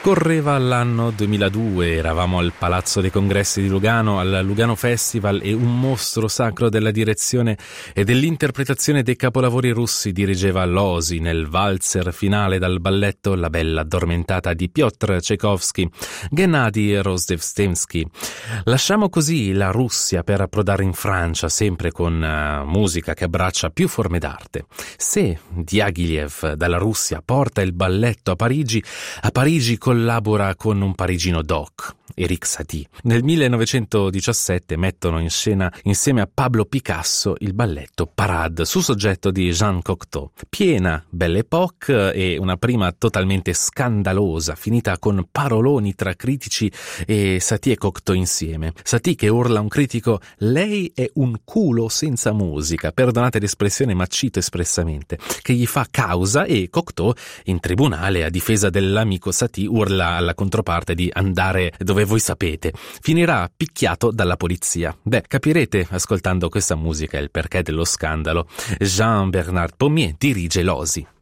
Correva l'anno 2002, eravamo al Palazzo dei Congressi di Lugano, al Lugano Festival, e un mostro sacro della direzione e dell'interpretazione dei capolavori russi dirigeva Losy nel valzer finale dal balletto La bella addormentata di Piotr Tchaikovsky, Gennady Rozhdestvenskij. Lasciamo così la Russia per approdare in Francia, sempre con musica che abbraccia più forme d'arte. Se Diaghilev dalla Russia porta il balletto a Parigi collabora con un parigino doc, Erik Satie. Nel 1917 mettono in scena insieme a Pablo Picasso il balletto Parade su soggetto di Jean Cocteau. Piena Belle Époque e una prima totalmente scandalosa, finita con paroloni tra critici e Satie e Cocteau insieme. Satie che urla a un critico: lei è un culo senza musica, perdonate l'espressione ma cito espressamente, che gli fa causa, e Cocteau in tribunale a difesa dell'amico Satie urla alla controparte di andare dove voi sapete. Finirà picchiato dalla polizia. Beh, capirete ascoltando questa musica il perché dello scandalo. Jean-Bernard Pommier dirige Losy.